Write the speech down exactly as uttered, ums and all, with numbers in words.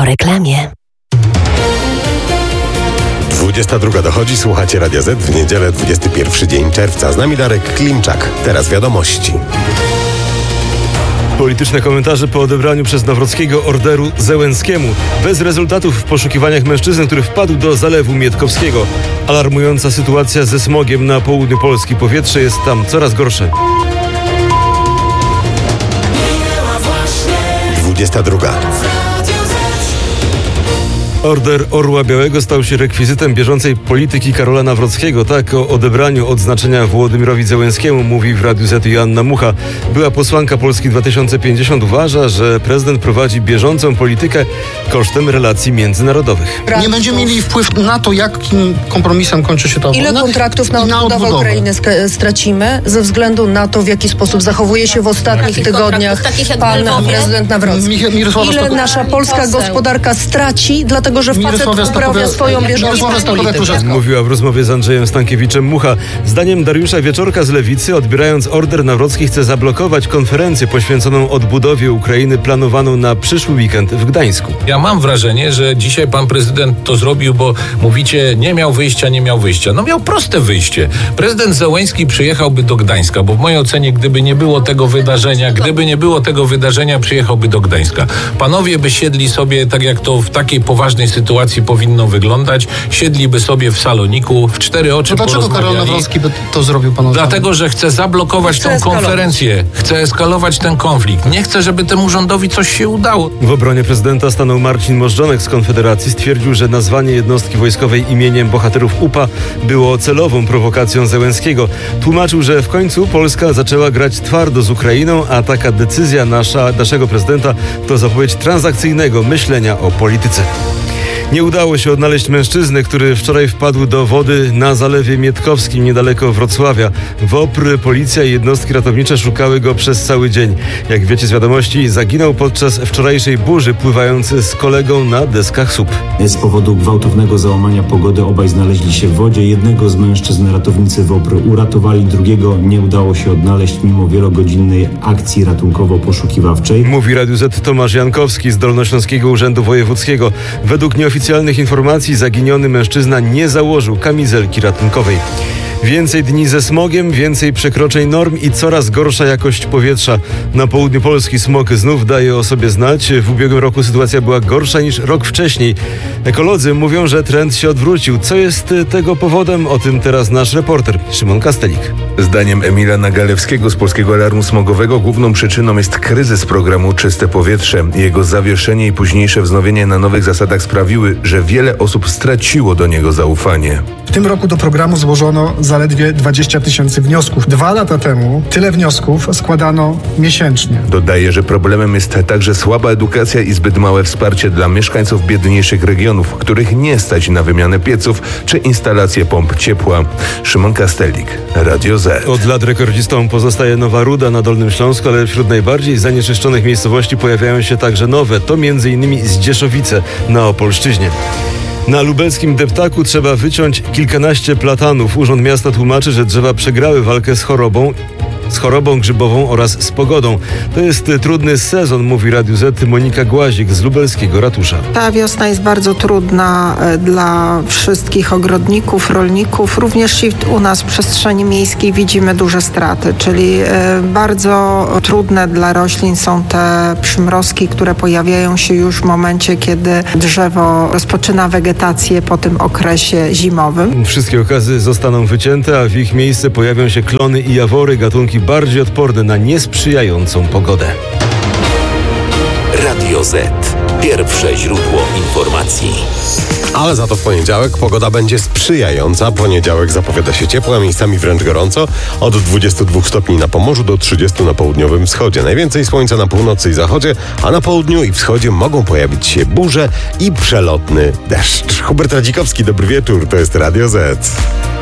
Po reklamie. dwudziesta druga dochodzi, słuchacie Radia Z w niedzielę, dwudziesty pierwszy dzień czerwca. Z nami Darek Klimczak. Teraz wiadomości. Polityczne komentarze po odebraniu przez Nawrockiego orderu Zełenskiemu. Bez rezultatów w poszukiwaniach mężczyzny, który wpadł do Zalewu Mietkowskiego. Alarmująca sytuacja ze smogiem na południu Polski. Powietrze jest tam coraz gorsze. dwudziesta druga. Order Orła Białego stał się rekwizytem bieżącej polityki Karola Nawrockiego. Tak o odebraniu odznaczenia Włodymyrowi Zełenskiemu mówi w Radiu Z Joanna Mucha. Była posłanka Polski dwa tysiące pięćdziesiąt uważa, że prezydent prowadzi bieżącą politykę kosztem relacji międzynarodowych. Nie będziemy mieli wpływ na to, jakim kompromisem kończy się to. Ile na, kontraktów na na odbudowę odbudowę Ukrainy sk- stracimy ze względu na to, w jaki sposób zachowuje się w ostatnich Takich tygodniach takich jak pan Lwowie? prezydent Nawrocki. Mich- Mirosława Ile Stoko- nasza polska Poseł. gospodarka straci, dlatego że facet Mirosława uprawia Stokowia- swoją bieżącą Mirosława politykę. Stokowia-Tchórzewska. Mówiła w rozmowie z Andrzejem Stankiewiczem Mucha. Zdaniem Dariusza Wieczorka z Lewicy, odbierając order, Nawrocki chce zablokować konferencję poświęconą odbudowie Ukrainy planowaną na przyszły weekend w Gdańsku. Ja mam wrażenie, że dzisiaj pan prezydent to zrobił, bo mówicie, nie miał wyjścia, nie miał wyjścia. No miał proste wyjście. Prezydent Zełenski przyjechałby do Gdańska, bo w mojej ocenie, gdyby nie było tego wydarzenia, gdyby nie było tego wydarzenia, przyjechałby do Gdańska. Panowie by siedli sobie, tak jak to w takiej poważnej sytuacji powinno wyglądać, siedliby sobie w saloniku, w cztery oczy To dlaczego Karol porozmawiali. Nawrocki by to zrobił panu? Dlatego, że chce zablokować Chce tą eskalować. konferencję, chce eskalować ten konflikt. Nie chce, żeby temu rządowi coś się udało. W obronie prezydenta stanął Marcin Możdżonek z Konfederacji. Stwierdził, że nazwanie jednostki wojskowej imieniem bohaterów U P A było celową prowokacją Zełenskiego. Tłumaczył, że w końcu Polska zaczęła grać twardo z Ukrainą, a taka decyzja nasza, naszego prezydenta to zapowiedź transakcyjnego myślenia o polityce. Nie udało się odnaleźć mężczyzny, który wczoraj wpadł do wody na Zalewie Mietkowskim niedaleko Wrocławia. WOPR, policja i jednostki ratownicze szukały go przez cały dzień. Jak wiecie z wiadomości, zaginął podczas wczorajszej burzy, pływając z kolegą na deskach S U P. Z powodu gwałtownego załamania pogody obaj znaleźli się w wodzie. Jednego z mężczyzn ratownicy WOPR uratowali, drugiego nie udało się odnaleźć mimo wielogodzinnej akcji ratunkowo-poszukiwawczej. Mówi Radiu Z Tomasz Jankowski z Dolnośląskiego Urzędu Wojewódzkiego. Według nieoficjalnych informacji zaginiony mężczyzna nie założył kamizelki ratunkowej. Więcej dni ze smogiem, więcej przekroczeń norm i coraz gorsza jakość powietrza. Na południu Polski smog znów daje o sobie znać. W ubiegłym roku sytuacja była gorsza niż rok wcześniej. Ekolodzy mówią, że trend się odwrócił. Co jest tego powodem? O tym teraz nasz reporter Szymon Kastelik. Zdaniem Emila Nagalewskiego z Polskiego Alarmu Smogowego główną przyczyną jest kryzys programu Czyste Powietrze. Jego zawieszenie i późniejsze wznowienie na nowych zasadach sprawiły, że wiele osób straciło do niego zaufanie. W tym roku do programu złożono zaledwie dwadzieścia tysięcy wniosków. Dwa lata temu tyle wniosków składano miesięcznie. Dodaje, że problemem jest także słaba edukacja i zbyt małe wsparcie dla mieszkańców biedniejszych regionów, których nie stać na wymianę pieców czy instalację pomp ciepła. Szymon Kastelik, Radio Z. Od lat rekordzistą pozostaje Nowa Ruda na Dolnym Śląsku, ale wśród najbardziej zanieczyszczonych miejscowości pojawiają się także nowe. To między innymi Zdzieszowice na Opolszczyźnie. Na lubelskim deptaku trzeba wyciąć kilkanaście platanów. Urząd Miasta tłumaczy, że drzewa przegrały walkę z chorobą, z chorobą grzybową oraz z pogodą. To jest trudny sezon, mówi Radiu Z Monika Głazik z lubelskiego ratusza. Ta wiosna jest bardzo trudna dla wszystkich ogrodników, rolników. Również i u nas w przestrzeni miejskiej widzimy duże straty, czyli bardzo trudne dla roślin są te przymrozki, które pojawiają się już w momencie, kiedy drzewo rozpoczyna wegetację po tym okresie zimowym. Wszystkie okazy zostaną wycięte, a w ich miejsce pojawią się klony i jawory, gatunki bardziej odporne na niesprzyjającą pogodę. Radio Z. Pierwsze źródło informacji. Ale za to w poniedziałek pogoda będzie sprzyjająca. Poniedziałek zapowiada się ciepło, a miejscami wręcz gorąco. Od dwudziestu dwóch stopni na Pomorzu do trzydziestu na południowym wschodzie. Najwięcej słońca na północy i zachodzie, a na południu i wschodzie mogą pojawić się burze i przelotny deszcz. Hubert Radzikowski, dobry wieczór, to jest Radio Z.